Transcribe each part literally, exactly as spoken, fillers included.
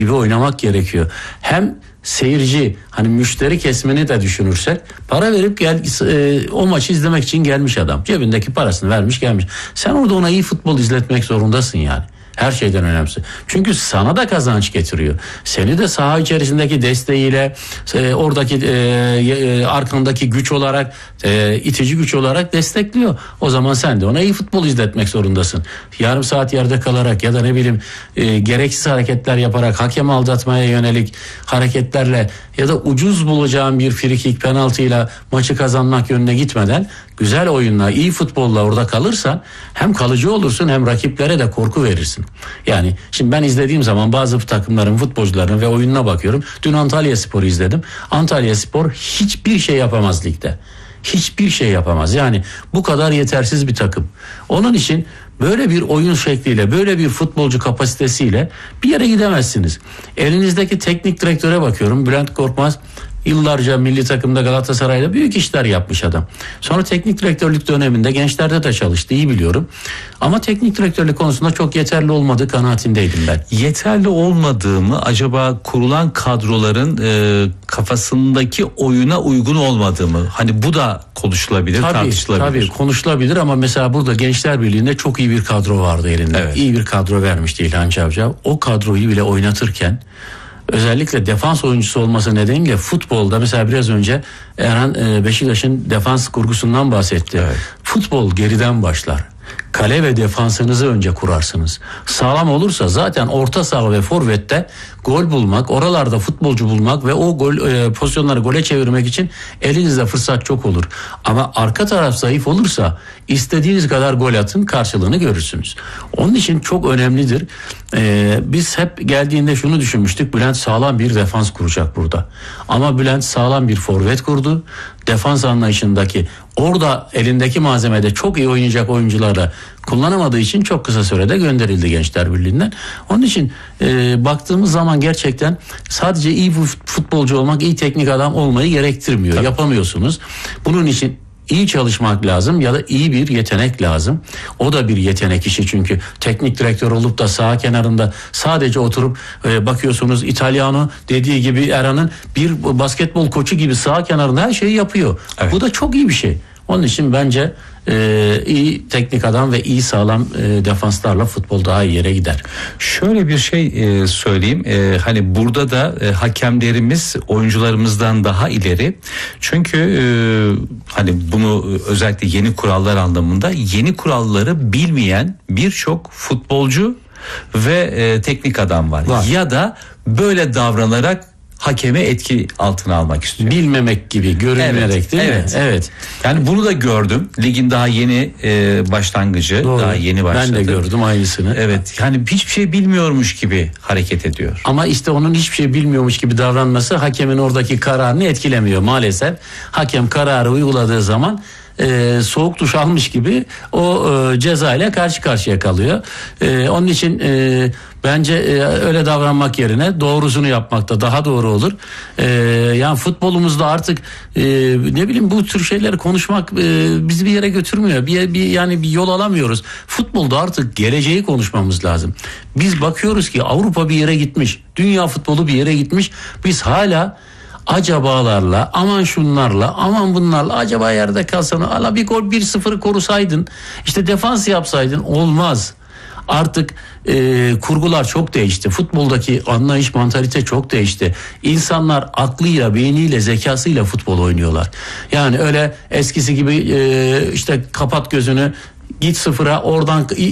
gibi oynamak gerekiyor. Hem seyirci, hani müşteri kesmini de düşünürsek, para verip gel e, o maçı izlemek için gelmiş adam. Cebindeki parasını vermiş gelmiş. Sen orada ona iyi futbol izletmek zorundasın yani. Her şeyden önemlisi. Çünkü sana da kazanç getiriyor. Seni de saha içerisindeki desteğiyle, e, oradaki e, e, arkandaki güç olarak, e, itici güç olarak destekliyor. O zaman sen de ona iyi futbol izletmek zorundasın. Yarım saat yerde kalarak ya da ne bileyim e, gereksiz hareketler yaparak, hakemi aldatmaya yönelik hareketlerle ya da ucuz bulacağın bir frikik, penaltıyla maçı kazanmak yönüne gitmeden güzel oyunla, iyi futbolla orada kalırsan hem kalıcı olursun hem rakiplere de korku verirsin. Yani şimdi ben izlediğim zaman bazı takımların, futbolcuların ve oyununa bakıyorum. Dün Antalyaspor'u izledim. Antalyaspor hiçbir şey yapamaz ligde. Hiçbir şey yapamaz. Yani bu kadar yetersiz bir takım. Onun için böyle bir oyun şekliyle, böyle bir futbolcu kapasitesiyle bir yere gidemezsiniz. Elinizdeki teknik direktöre bakıyorum. Bülent Korkmaz yıllarca milli takımda Galatasaray'da büyük işler yapmış adam. Sonra teknik direktörlük döneminde gençlerde de çalıştı, iyi biliyorum. Ama teknik direktörlük konusunda çok yeterli olmadığı kanaatindeydim ben. Yeterli olmadığı mı, acaba kurulan kadroların e, kafasındaki oyuna uygun olmadığı mı? Hani bu da konuşulabilir, tabii, tartışılabilir. Tabii konuşulabilir ama mesela burada Gençler Birliği'nde çok iyi bir kadro vardı elinde. Evet. İyi bir kadro vermişti İlhan Cavcav. O kadroyu bile oynatırken, özellikle defans oyuncusu olması nedeniyle futbolda, mesela biraz önce Erhan Beşiktaş'ın defans kurgusundan bahsetti. Evet. Futbol geriden başlar. Kale ve defansınızı önce kurarsınız. Sağlam olursa zaten orta saha ve forvette gol bulmak, oralarda futbolcu bulmak ve o gol e, pozisyonları gole çevirmek için elinizde fırsat çok olur. Ama arka taraf zayıf olursa istediğiniz kadar gol atın, karşılığını görürsünüz. Onun için çok önemlidir. Ee, biz hep geldiğinde şunu düşünmüştük. Bülent sağlam bir defans kuracak burada. Ama Bülent sağlam bir forvet kurdu. Defans anlayışındaki, orada elindeki malzemede çok iyi oynayacak oyuncularla kullanamadığı için çok kısa sürede gönderildi Gençler Birliği'nden. Onun için e, baktığımız zaman gerçekten sadece iyi futbolcu olmak, iyi teknik adam olmayı gerektirmiyor. Tabii. Yapamıyorsunuz. Bunun için İyi çalışmak lazım ya da iyi bir yetenek lazım. O da bir yetenek işi, çünkü teknik direktör olup da saha kenarında sadece oturup e, bakıyorsunuz İtalyano dediği gibi Erhan'ın bir basketbol koçu gibi saha kenarında her şeyi yapıyor. Evet. Bu da çok iyi bir şey. Onun için bence e, iyi teknik adam ve iyi sağlam e, defanslarla futbol daha iyi yere gider. Şöyle bir şey e, söyleyeyim. E, hani burada da e, hakemlerimiz oyuncularımızdan daha ileri. Çünkü e, hani bunu özellikle yeni kurallar anlamında, yeni kuralları bilmeyen birçok futbolcu ve e, teknik adam var. var. Ya da böyle davranarak hakemi etki altına almak istiyor. Bilmemek gibi görünmerek, evet, değil evet. mi? Evet. Yani bunu da gördüm. Ligin daha yeni e, başlangıcı. Doğru. Daha yeni başladı. Ben de gördüm aynısını. Evet. Yani hiçbir şey bilmiyormuş gibi hareket ediyor. Ama işte onun hiçbir şey bilmiyormuş gibi davranması hakemin oradaki kararını etkilemiyor maalesef. Hakem kararı uyguladığı zaman e, soğuk duş almış gibi o e, ceza ile karşı karşıya kalıyor. E, onun için e, bence e, öyle davranmak yerine doğrusunu yapmakta daha doğru olur. E, yani futbolumuzda artık e, ne bileyim bu tür şeyleri konuşmak e, bizi bir yere götürmüyor. Bir, bir yani bir yol alamıyoruz. Futbolda artık geleceği konuşmamız lazım. Biz bakıyoruz ki Avrupa bir yere gitmiş, dünya futbolu bir yere gitmiş. Biz hala acabalarla, aman şunlarla, aman bunlarla, acaba yerde kalsan, ala bir gol bir sıfırı korusaydın, işte defans yapsaydın, olmaz. Artık e, kurgular çok değişti. Futboldaki anlayış, mantalite çok değişti. İnsanlar aklıyla, beyniyle, zekasıyla futbol oynuyorlar. Yani öyle eskisi gibi e, işte kapat gözünü, git sıfıra, oradan e,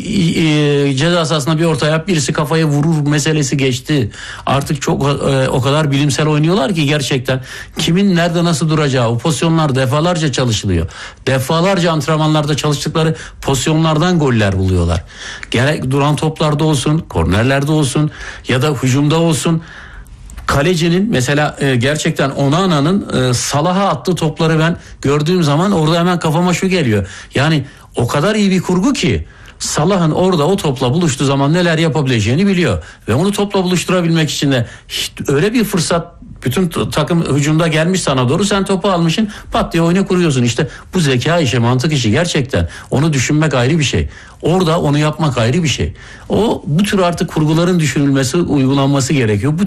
e, ceza sahasına bir orta yap, birisi kafaya vurur meselesi geçti. Artık çok e, o kadar bilimsel oynuyorlar ki gerçekten kimin nerede nasıl duracağı, o pozisyonlar defalarca çalışılıyor. Defalarca antrenmanlarda çalıştıkları pozisyonlardan goller buluyorlar. Gerek duran toplarda olsun, kornerlerde olsun ya da hücumda olsun. Kalecinin mesela e, gerçekten Onana'nın e, Salah'a attığı topları ben gördüğüm zaman orada hemen kafama şu geliyor. Yani o kadar iyi bir kurgu ki Salah'ın orada o topla buluştuğu zaman neler yapabileceğini biliyor. Ve onu topla buluşturabilmek için de öyle bir fırsat Bütün t- takım hücumda gelmiş sana doğru, sen topu almışsın, pat diye oyunu kuruyorsun. İşte bu zeka işi, mantık işi gerçekten. Onu düşünmek ayrı bir şey. Orada onu yapmak ayrı bir şey. O bu tür artık kurguların düşünülmesi, uygulanması gerekiyor. Bu